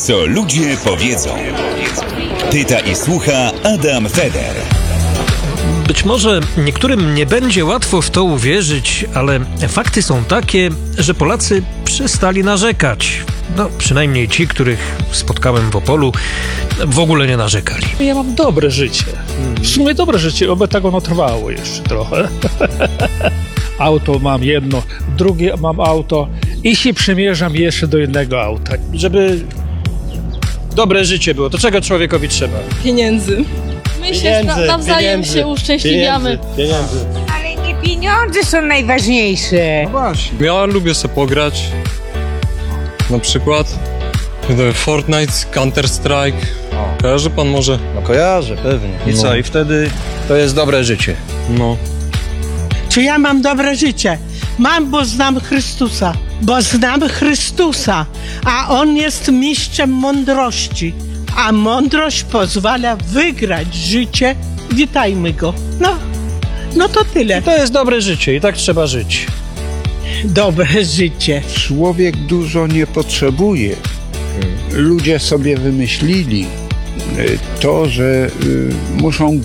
Co ludzie powiedzą. Pyta i słucha Adam Feder. Być może niektórym nie będzie łatwo w to uwierzyć, ale fakty są takie, że Polacy przestali narzekać. No, przynajmniej ci, których spotkałem w Opolu, w ogóle nie narzekali. Ja mam dobre życie. W sumie dobre życie, oby tak ono trwało jeszcze trochę. Auto mam jedno, drugie mam auto i się przymierzam jeszcze do jednego auta. Żeby dobre życie było, to czego człowiekowi trzeba? Pieniędzy. My się nawzajem się uszczęśliwiamy. Pieniędzy. Ale nie pieniądze są najważniejsze. Właśnie. Ja lubię sobie pograć. Na przykład Fortnite, Counter-Strike. Kojarzy pan może? No kojarzę, pewnie. I co? I wtedy to jest dobre życie. No. Czy ja mam dobre życie? Mam, bo znam Chrystusa. Bo znam Chrystusa. A On jest mistrzem mądrości. A mądrość pozwala wygrać życie. Witajmy Go. No to tyle. To jest dobre życie i tak trzeba żyć. Dobre życie. Człowiek dużo nie potrzebuje. Ludzie sobie wymyślili to, że muszą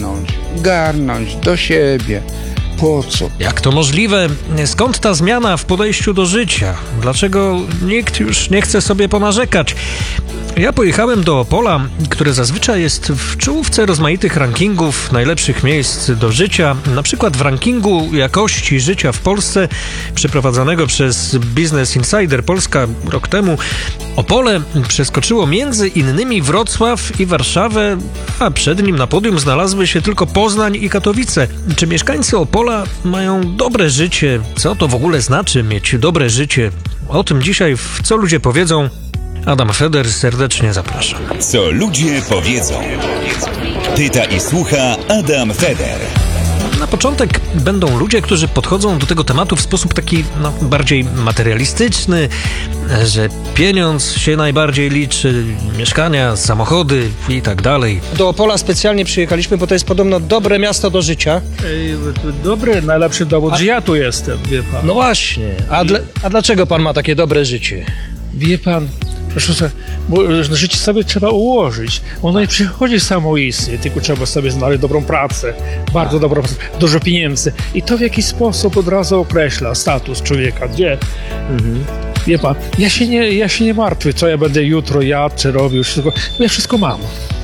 garnąć do siebie. Po co? Jak to możliwe? Skąd ta zmiana w podejściu do życia? Dlaczego nikt już nie chce sobie ponarzekać? Ja pojechałem do Opola, które zazwyczaj jest w czołówce rozmaitych rankingów najlepszych miejsc do życia. Na przykład w rankingu jakości życia w Polsce, przeprowadzanego przez Business Insider Polska rok temu, Opole przeskoczyło między innymi Wrocław i Warszawę, a przed nim na podium znalazły się tylko Poznań i Katowice. Czy mieszkańcy Opola mają dobre życie? Co to w ogóle znaczy mieć dobre życie? O tym dzisiaj w Co ludzie powiedzą. Adam Feder serdecznie zapraszam. Co ludzie powiedzą. Pyta i słucha Adam Feder. Na początek będą ludzie, którzy podchodzą do tego tematu w sposób taki bardziej materialistyczny, że pieniądz się najbardziej liczy, mieszkania, samochody i tak dalej. Do Opola specjalnie przyjechaliśmy, bo to jest podobno dobre miasto do życia. Dobry, najlepszy dowód, że ja tu jestem, wie pan. No właśnie. A dlaczego pan ma takie dobre życie? Wie pan, proszę sobie, bo życie sobie trzeba ułożyć. Ono nie przychodzi samoistnie, tylko trzeba sobie znaleźć dobrą pracę, bardzo dobrą pracę, dużo pieniędzy. I to w jakiś sposób od razu określa status człowieka. Gdzie? Wie pan, ja się nie martwię, co ja będę jutro jadł, czy robił, wszystko. Ja wszystko mam.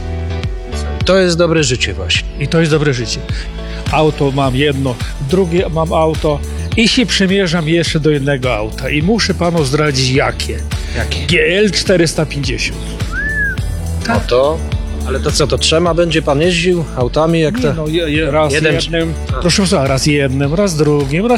To jest dobre życie właśnie. I to jest dobre życie. Auto mam jedno, drugie mam auto i się przymierzam jeszcze do jednego auta. I muszę panu zdradzić jakie. GL 450. No to... Ale to co, to trzema będzie pan jeździł autami jak to? Raz jednym, proszę, raz jednym, raz drugim, raz